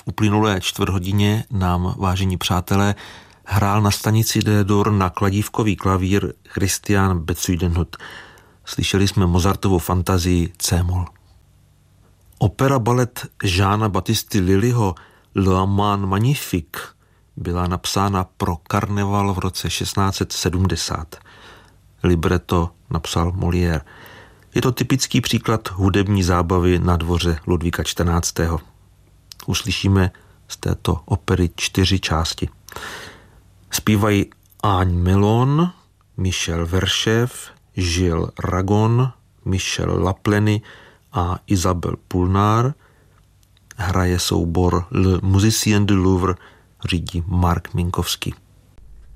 uplynulé čtvrthodině nám, vážení přátelé, hrál na stanici D-dur na kladívkový klavír Christian Bezuidenhout. Slyšeli jsme Mozartovu fantazii C-moll. Opera balet Jeana Baptisty Lullyho Le Amant Magnifique byla napsána pro karneval v roce 1670. Libreto napsal Molière. Je to typický příklad hudební zábavy na dvoře Ludvíka XIV. Uslyšíme z této opery 4 části. Zpívají Anne Melon, Michel Verchev, Gilles Ragon, Michel Lapleny a Isabelle Poulnard. Hraje soubor Le Musicien du Louvre, řídí Mark Minkowski.